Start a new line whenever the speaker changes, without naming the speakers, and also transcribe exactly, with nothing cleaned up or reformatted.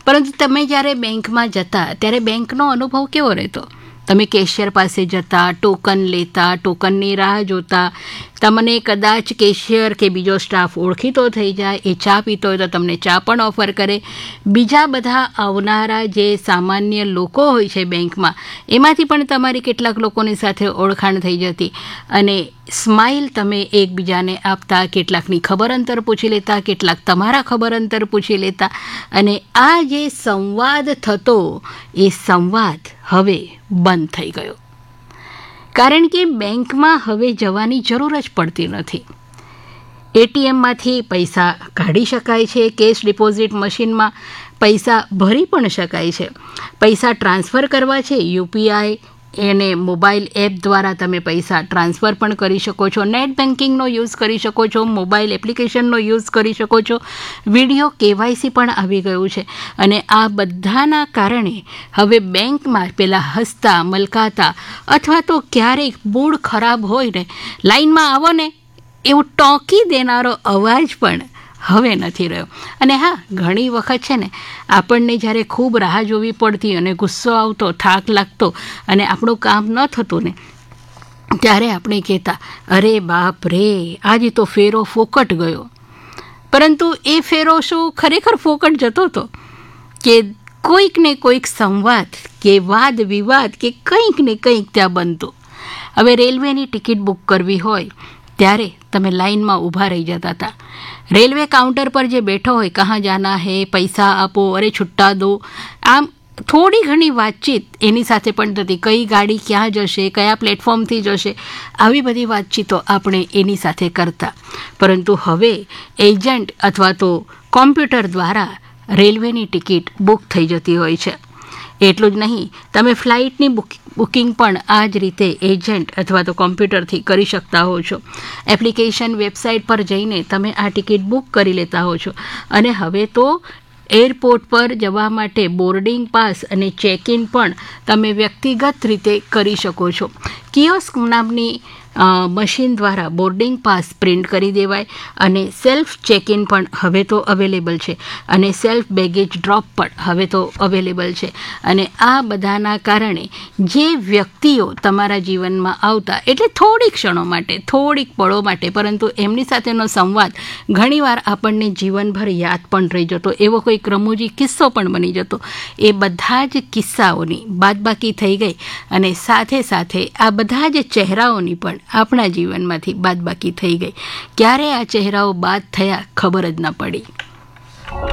પરંતુ તમે જ્યારે બેંકમાં જતા ત્યારે બેંકનો અનુભવ કેવો રહેતો? તમે કેશિયર પાસે જતા, ટોકન લેતા, ટોકનની રાહ જોતા. તમને કદાચ કેશિયર કે બીજો સ્ટાફ ઓળખીતો થઈ જાય, એ ચા પીતો હોય તો તમને ચા પણ ઓફર કરે. બીજા બધા આવનારા જે સામાન્ય લોકો હોય છે બેંકમાં, એમાંથી પણ તમારી કેટલાક લોકોની સાથે ઓળખાણ થઈ જતી અને સ્માઇલ તમે એકબીજાને આપતા, કેટલાકની ખબર અંતર પૂછી લેતા, કેટલાક તમારા ખબર અંતર પૂછી લેતા. અને આ જે સંવાદ થતો, એ સંવાદ હવે બંધ થઈ ગયો, કારણ કે બેંકમાં હવે જવાની જરૂર જ પડતી નથી. એટીએમમાંથી પૈસા કાઢી શકાય છે, કેશ ડિપોઝિટ મશીનમાં પૈસા ભરી પણ શકાય છે. પૈસા ટ્રાન્સફર કરવા છે, યુપીઆઈ એને મોબાઈલ એપ દ્વારા તમે પૈસા ટ્રાન્સફર પણ કરી શકો છો, નેટ બેન્કિંગનો યુઝ કરી શકો છો, મોબાઈલ એપ્લિકેશનનો યુઝ કરી શકો છો, વિડીયો કેવાયસી પણ આવી ગયું છે. અને આ બધાના કારણે હવે બેંકમાં પેલા હસતા મલકાતા અથવા તો ક્યારેક મૂડ ખરાબ હોય ને, લાઈનમાં આવો ને એવું ટોકી દેનારો અવાજ પણ હવે નથી રહ્યો. અને હા, ઘણી વખત છે ને આપણને જ્યારે ખૂબ રાહ જોવી પડતી અને ગુસ્સો આવતો, થાક લાગતો અને આપણું કામ ન થતું ને, ત્યારે આપણે કહેતા, અરે બાપ રે, આજે તો ફેરો ફોકટ ગયો. પરંતુ એ ફેરો શું ખરેખર ફોકટ જતો હતો કે કોઈક ને કોઈક સંવાદ કે વાદ વિવાદ કે કંઈક ને કંઈક ત્યાં બનતું? હવે રેલવેની ટિકિટ બુક કરવી હોય ત્યારે તમે લાઈનમાં ઊભા રહી જતા હતા. રેલવે કાઉન્ટર પર જે બેઠો હોય, કहाँ જાના હે, પૈસા આપો, અરે છુટ્ટા દો, આમ થોડી ઘણી વાતચીત એની સાથે પણ થતી. કઈ ગાડી ક્યાં જશે, કયા પ્લેટફોર્મથી જશે, આવી બધી વાતચીતો આપણે એની સાથે કરતા. પરંતુ હવે એજન્ટ અથવા તો કોમ્પ્યુટર દ્વારા રેલવેની ટિકિટ બુક થઈ જતી હોય છે. એટલું જ નહીં, તમે ફ્લાઇટની બુકિંગ પણ આ જ રીતે એજન્ટ અથવા તો કોમ્પ્યુટરથી કરી શકતા હો છો. એપ્લિકેશન વેબસાઇટ પર જઈને તમે આ ટિકિટ બુક કરી લેતા હો છો. અને હવે તો એરપોર્ટ પર જવા માટે બોર્ડિંગ પાસ અને ચેક ઇન પણ તમે વ્યક્તિગત રીતે કરી શકો છો. કિયોસ્ક નામની મશીન દ્વારા બોર્ડિંગ પાસ પ્રિન્ટ કરી દેવાય અને સેલ્ફ ચેક ઇન પણ હવે તો અવેલેબલ છે અને સેલ્ફ બેગેજ ડ્રોપ પણ હવે તો અવેલેબલ છે. અને આ બધાના કારણે જે વ્યક્તિઓ તમારા જીવનમાં આવતા, એટલે થોડીક ક્ષણો માટે, થોડીક પળો માટે, પરંતુ એમની સાથેનો સંવાદ ઘણીવાર આપણને જીવનભર યાદ પણ રહી જતો, એવો કોઈક રમૂજી કિસ્સો પણ બની જતો. એ બધા જ કિસ્સાઓની બાદબાકી થઈ ગઈ અને સાથે સાથે આ બધા જ ચહેરાઓની પણ આપણા જીવનમાંથી બાદબાકી થઈ ગઈ. ક્યારે આ ચહેરાઓ બાદ થયા ખબર જ ન પડી.